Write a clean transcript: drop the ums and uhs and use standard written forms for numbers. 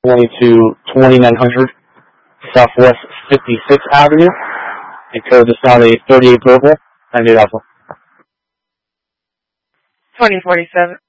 going to 2900 Southwest 56th Avenue. And code is now a 38 Purple, 98 Alpha. 2047.